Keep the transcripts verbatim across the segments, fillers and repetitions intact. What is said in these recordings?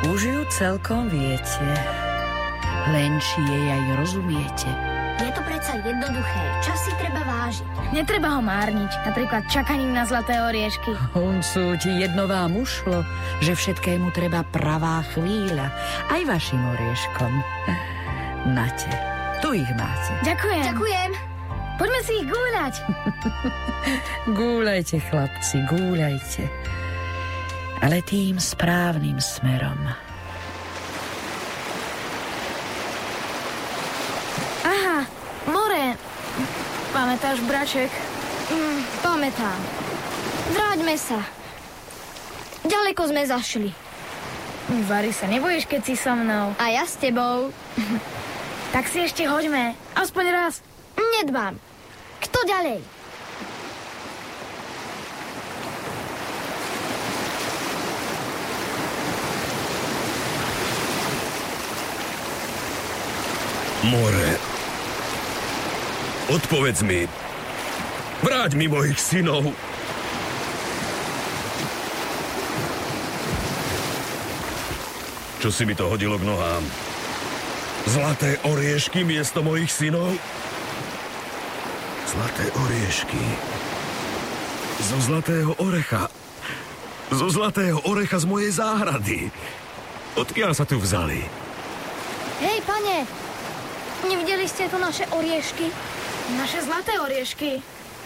Už ju celkom viete, len či jej aj rozumiete. Je to predsa jednoduché, čas si treba vážiť. Netreba ho márniť, napríklad čakaním na zlaté oriešky. Huncu, ti jedno vám ušlo, že všetkému treba pravá chvíľa, aj vašim orieškom. Nate, tu ich máte. Ďakujem. Ďakujem. Poďme si ich gúľať. Gúľajte, chlapci, gúľajte. Ale tým správnym smerom. Aha, more. Pamätáš, braček? Mm, pamätám. Vráťme sa. Ďaleko sme zašli. Vary, sa nebojíš, keď si so mnou? A ja s tebou. Tak si ešte hoďme. Aspoň raz. Nedbám. Kto ďalej? More, odpovedz mi. Vráť mi mojich synov. Čo si mi to hodilo k nohám? Zlaté oriešky miesto mojich synov? Zlaté oriešky. Zo zlatého orecha. Zo zlatého orecha z mojej záhrady. Odkiaľ sa tu vzali? Hej, pane, nevideli ste tu naše oriešky? Naše zlaté oriešky.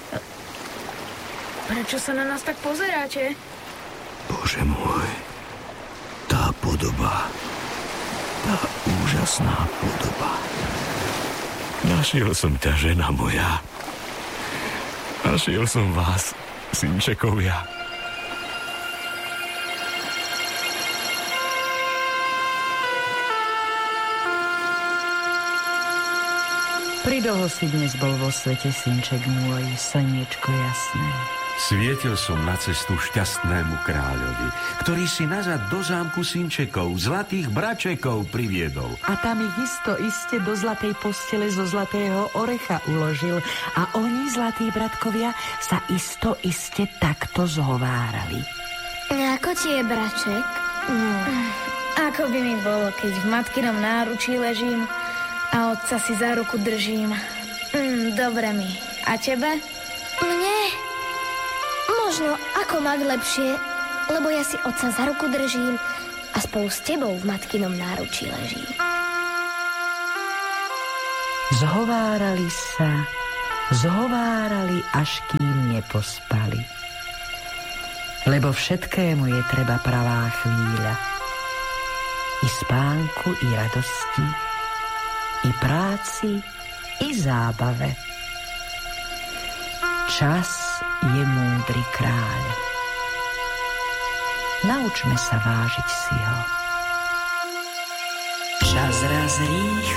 Prečo sa na nás tak pozeráte? Bože môj, tá podoba, tá úžasná podoba. Našiel som ťa, žena moja. Našiel som vás, synčekovia. Pridlho si dnes bol vo svete, synček môj, slniečko jasné. Svietil som na cestu šťastnému kráľovi, ktorý si nazad do zámku synčekov, zlatých bračekov priviedol. A tam ich isto iste do zlatej postele zo zlatého orecha uložil a oni, zlatí bratkovia, sa isto iste takto zhovárali. Ako ti je, braček? Mm. Ako by mi bolo, keď v matkinom náručí ležím a otca si za ruku držím. Mm, dobre mi. A tebe? Mne? Možno ako mať lepšie, lebo ja si otca za ruku držím a spolu s tebou v matkinom náručí ležím. Zhovárali sa, zhovárali, až kým nepospali. Lebo všetkému je treba pravá chvíľa. I spánku, i radosti, i práci, i zábave. Čas je múdry kráľ. Naučme sa vážiť si ho. Čas raz rýchlo